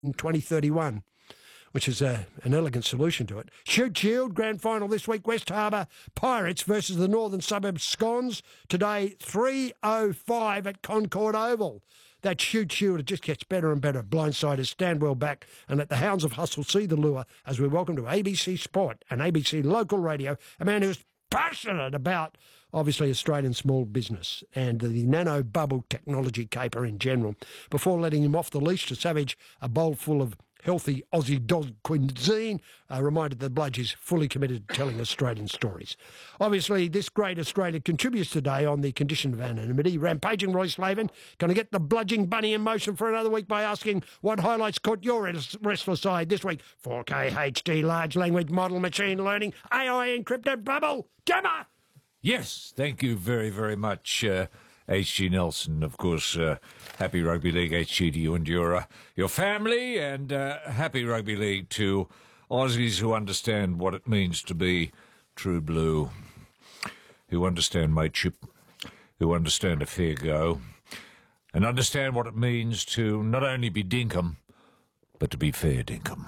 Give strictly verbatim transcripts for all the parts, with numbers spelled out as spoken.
in twenty thirty-one, which is a, an elegant solution to it. Shute Shield, grand final this week, West Harbour Pirates versus the Northern Suburbs Scons. Today, three oh five at Concord Oval. That Shute Shield, it just gets better and better. Blindsiders stand well back and let the hounds of hustle see the lure as we welcome to A B C Sport and A B C Local Radio, a man who's passionate about, obviously, Australian small business and the nano bubble technology caper in general. Before letting him off the leash to savage a bowl full of healthy Aussie dog cuisine, uh, reminded the Bludge is fully committed to telling Australian stories. Obviously, this great Australia contributes today on the condition of anonymity. Rampaging Roy Slavin going to get the bludging bunny in motion for another week by asking what highlights caught your restless eye this week. four K H D large language model machine learning A I encrypted bubble. Gemma! Yes, thank you very, very much, uh, H G Nelson. Of course, uh, happy Rugby League H G to you and your uh, your family, and uh, happy Rugby League to Aussies who understand what it means to be true blue, who understand mateship, who understand a fair go, and understand what it means to not only be dinkum, but to be fair dinkum.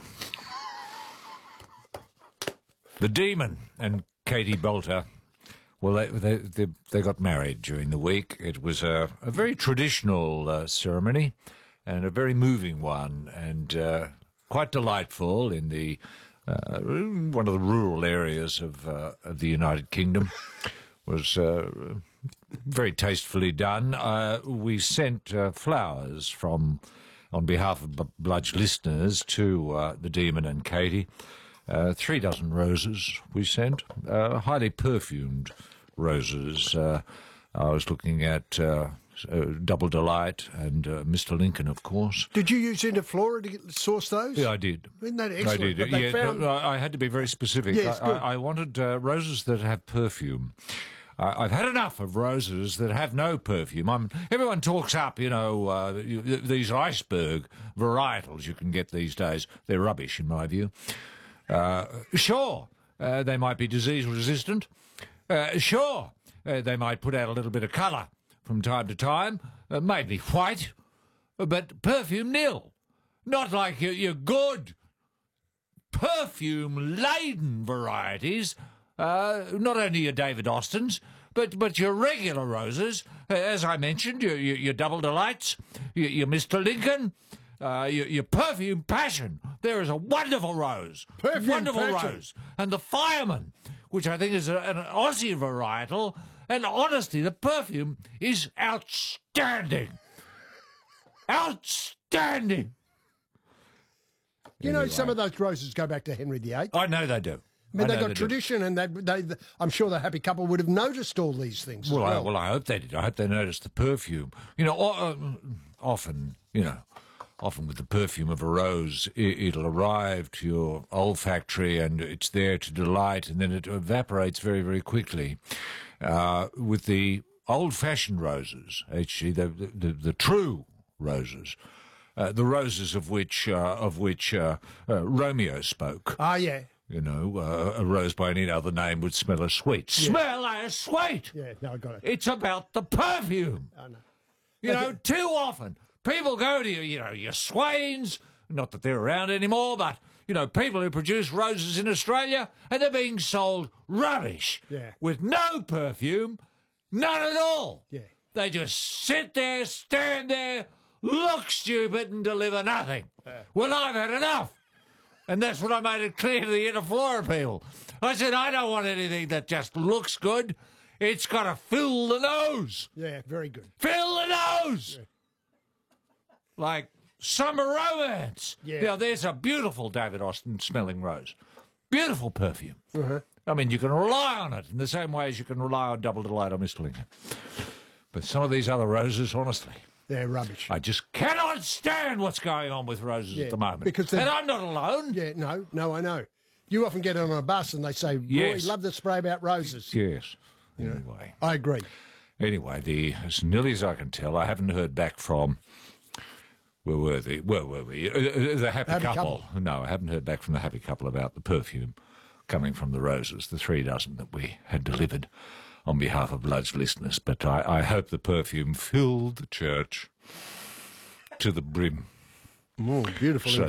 The Demon and Katie Bolter, well, they, they they they got married during the week. It was a, a very traditional uh, ceremony and a very moving one, and uh, quite delightful in the uh, one of the rural areas of, uh, of the United Kingdom. Was uh, very tastefully done. Uh, we sent uh, flowers from on behalf of B- Bludge listeners to uh, the Demon and Katie. Uh, three dozen roses we sent, uh, highly perfumed roses. Uh, I was looking at uh, uh, Double Delight and uh, Mister Lincoln, of course. Did you use Interflora to get, source those? Yeah, I did. Isn't that excellent? I did. But they Yeah, found... no, I had to be very specific. Yes, I, I, I wanted uh, roses that have perfume. I, I've had enough of roses that have no perfume. I'm, everyone talks up, you know, uh, you, these iceberg varietals you can get these days. They're rubbish, in my view. Uh, sure, uh, they might be disease resistant. Uh, sure, uh, they might put out a little bit of colour from time to time, uh, maybe white, but perfume nil. Not like your, your good perfume-laden varieties, uh, not only your David Austins, but, but your regular roses, uh, as I mentioned, your, your, your Double Delights, your, your Mister Lincoln, Uh, your, your perfume passion. There is a wonderful rose. Perfume wonderful passion. rose. And the Fireman, which I think is a, an Aussie varietal. And honestly, the perfume is outstanding. Outstanding. You anyway. know, some of those roses go back to Henry the Eighth. I know they do. I mean, I they got they tradition, do. and they, they, I'm sure the happy couple would have noticed all these things. Well, as well. I, well, I hope they did. I hope they noticed the perfume. You know, uh, often, you know, often with the perfume of a rose, it, it'll arrive to your olfactory and it's there to delight, and then it evaporates very, very quickly. Uh, with the old-fashioned roses, H G, the, the, the true roses, uh, the roses of which uh, of which uh, uh, Romeo spoke. Ah, yeah. You know, uh, a rose by any other name would smell as sweet. Yeah. Smell as sweet! Yeah, no, I got it. It's about the perfume. I know. You Okay. know, too often people go to, you know, your Swains, not that they're around anymore, but, you know, people who produce roses in Australia, and they're being sold rubbish. Yeah. With no perfume, none at all. Yeah. They just sit there, stand there, look stupid and deliver nothing. Yeah. Well, I've had enough. And that's what I made it clear to the Interflora people. I said, I don't want anything that just looks good. It's got to fill the nose. Yeah, very good. Fill the nose! Yeah. Like Summer Romance. Yeah. Now, there's a beautiful David Austin smelling rose. Beautiful perfume. Uh-huh. I mean, you can rely on it in the same way as you can rely on Double Delight or Mister Lincoln. But some of these other roses, honestly, they're rubbish. I just cannot stand what's going on with roses Yeah, at the moment. because and I'm not alone. Yeah, no, no, I know. You often get on a bus and they say, Roy, Yes. love the spray about roses. Yes. Anyway. I agree. Anyway, the, as nearly as I can tell, I haven't heard back from... Where were they? Where were we? Uh, uh, the happy, Happy couple. couple. No, I haven't heard back from the happy couple about the perfume coming from the roses, the three dozen that we had delivered on behalf of Blood's listeners. But I, I hope the perfume filled the church to the brim. Oh, beautiful So